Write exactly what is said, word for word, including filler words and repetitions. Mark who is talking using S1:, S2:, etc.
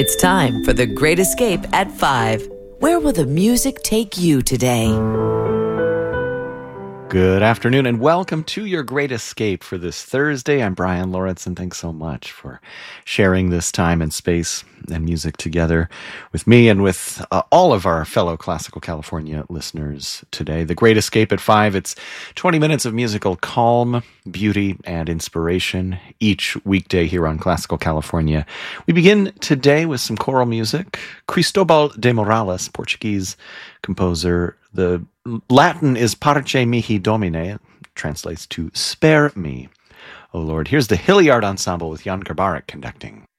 S1: It's time for The Great Escape at five. Where will the music take you today?
S2: Good afternoon and welcome to your Great Escape for this Thursday. I'm Brian Lawrence, and thanks so much for sharing this time and space and music together with me and with uh, all of our fellow Classical California listeners today. The Great Escape at five, it's twenty minutes of musical calm, beauty, and inspiration each weekday here on Classical California. We begin today with some choral music. Cristobal de Morales, Portuguese composer. The Latin is Parce Mihi Domine. It translates to Spare Me, O Lord. Here's the Hilliard Ensemble with Jan Garbarek conducting.